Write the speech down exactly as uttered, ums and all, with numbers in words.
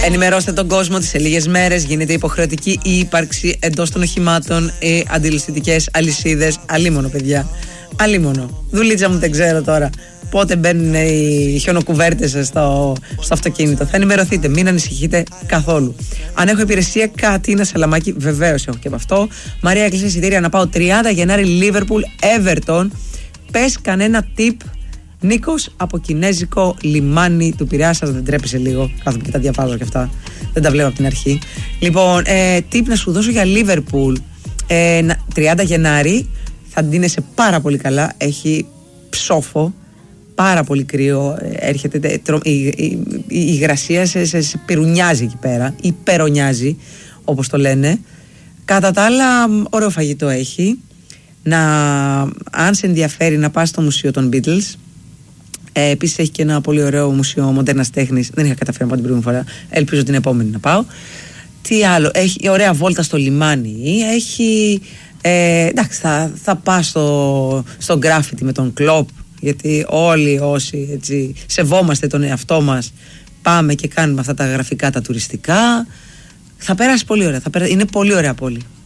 Ενημερώστε τον κόσμο ότι σε λίγες μέρες γίνεται υποχρεωτική η ύπαρξη εντός των οχημάτων οι αντιληστικές αλυσίδες. Αλίμονο, παιδιά. Αλίμονο. Δουλίτσα μου, δεν ξέρω τώρα πότε μπαίνουν οι χιονοκουβέρτες στο, στο αυτοκίνητο. Θα ενημερωθείτε, μην ανησυχείτε καθόλου. Αν έχω υπηρεσία Κατίνα Σαλαμάκη, βεβαίως έχω και από αυτό. Μαρία, έκλεισε εισιτήρια να πάω τριάντα Γενάρη Λίβερπουλ Everton. Πες κανένα tip. Νίκος από κινέζικο λιμάνι του Πειραιά. Σας δεν τρέπεσαι λίγο? Κάθομαι και τα διαβάζω και αυτά. Δεν τα βλέπω από την αρχή. Λοιπόν, ε, tip να σου δώσω για Λίβερπουλ. Ε, τριάντα Γενάρη θα ντύνεσαι πάρα πολύ καλά. Έχει ψόφο. Πάρα πολύ κρύο. Έρχεται η, η, η, η υγρασία σε, σε, σε πυρουνιάζει εκεί πέρα. Υπερονιάζει, όπως το λένε. Κατά τα άλλα, ωραίο φαγητό έχει. Να, αν σε ενδιαφέρει να πας στο μουσείο των Beatles. Ε, επίσης έχει και ένα πολύ ωραίο μουσείο μοντέρνας τέχνης. Δεν είχα καταφέρει να πάω την προηγούμενη φορά. Ελπίζω την επόμενη να πάω. Τι άλλο? Έχει ωραία βόλτα στο λιμάνι. Έχει. Ε, εντάξει, θα, θα πάω στο, στο γκράφιτι με τον Κλοπ. Γιατί όλοι όσοι έτσι, σεβόμαστε τον εαυτό μας, πάμε και κάνουμε αυτά τα γραφικά, τα τουριστικά. Θα περάσει πολύ ωραία. Θα περάσει, είναι πολύ ωραία πόλη.